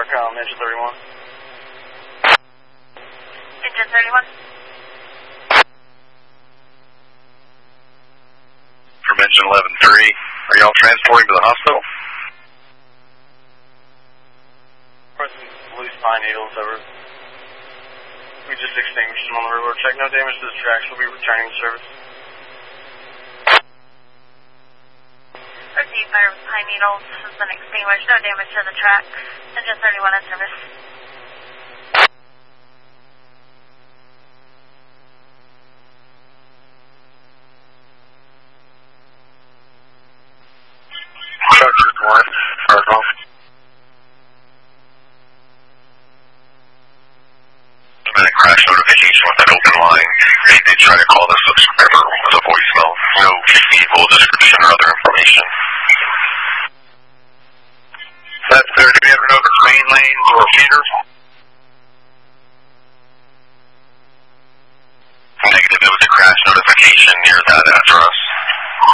Engine 31. Engine 31. From Engine 11-3, are y'all transporting to the hospital? Some loose pine needles over. We just extinguished them on the railroad check. No damage to the tracks. We'll be returning to service. Received fire with pine needles has been extinguished. No damage to the tracks. Engine 31 in service. Charger 1, start off. Been a crash notification with an open line. They try to call the subscriber with a voicemail. No vehicle description or other information. That's there to be ever know if it's main lane or feeder? Negative, it was a crash notification near that